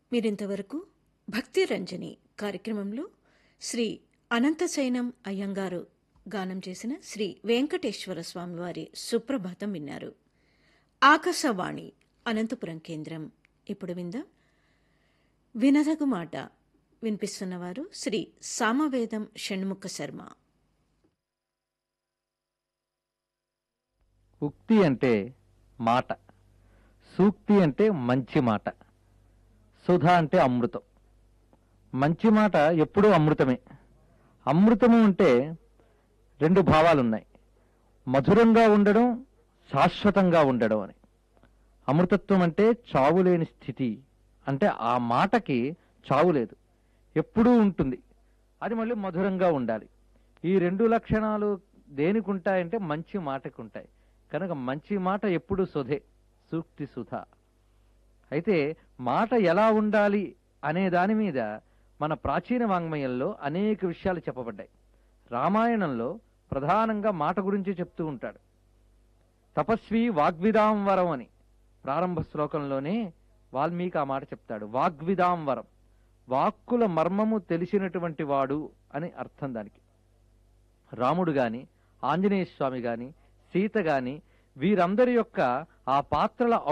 మీరింతవరకు భక్తి రంజని కార్యక్రమంలో శ్రీ అనంతశయనం అయ్యంగారు గానం చేసిన శ్రీ వెంకటేశ్వర స్వామివారి సుప్రభాతం విన్నారు. ఆకాశవాణి అనంతపురం కేంద్రం. ఇప్పుడు విందాం వినదగు మాట. వినిపిస్తున్నవారు శ్రీ సామవేదం షణ్ముఖ శర్మ. ఉక్తి అంటే మాట, సూక్తి అంటే మంచి మాట, సుధ అంటే అమృతం. మంచి మాట ఎప్పుడూ అమృతమే. అమృతము అంటే రెండు భావాలున్నాయి, మధురంగా ఉండడం, శాశ్వతంగా ఉండడం అని. అమృతత్వం అంటే చావులేని స్థితి, అంటే ఆ మాటకి చావు లేదు, ఎప్పుడూ ఉంటుంది, అది మళ్ళీ మధురంగా ఉండాలి. ఈ రెండు లక్షణాలు దేనికి ఉంటాయంటే మంచి మాటకు ఉంటాయి. కనుక మంచి మాట ఎప్పుడు సుధే, సూక్తి సుధ. అయితే మాట ఎలా ఉండాలి అనే దాని మీద మన ప్రాచీన వాంగ్మయంలో అనేక విషయాలు చెప్పబడ్డాయి. రామాయణంలో ప్రధానంగా మాట గురించి చెప్తూ ఉంటాడు. తపస్వి వాగ్విదాంవరం అని ప్రారంభ శ్లోకంలోనే వాల్మీకి ఆ మాట చెప్తాడు. వాగ్విదాంవరం, వాక్కుల మర్మము తెలిసినటువంటి వాడు అని అర్థం దానికి. రాముడు గాని, ఆంజనేయ స్వామి గాని, సీత గాని, వీరందరి యొక్క ఆ పాత్రల